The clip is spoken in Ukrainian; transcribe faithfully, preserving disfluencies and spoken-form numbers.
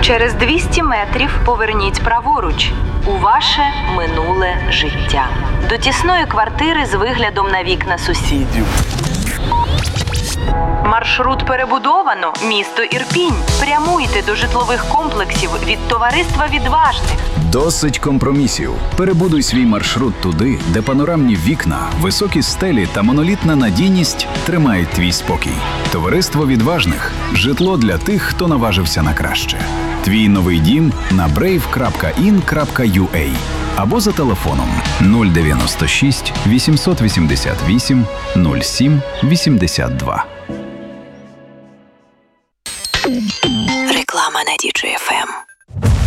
Через двісті метрів поверніть праворуч у ваше минуле життя. До тісної квартири з виглядом на вікна сусідів. Маршрут перебудовано. Місто Ірпінь. Прямуйте до житлових комплексів від Товариства Відважних. Досить компромісів. Перебудуй свій маршрут туди, де панорамні вікна, високі стелі та монолітна надійність тримають твій спокій. Товариство Відважних – житло для тих, хто наважився на краще. Твій новий дім на брейв крапка ін крапка ю а або за телефоном нуль дев'яносто шість вісімсот вісімдесят вісім нуль сім вісімдесят два.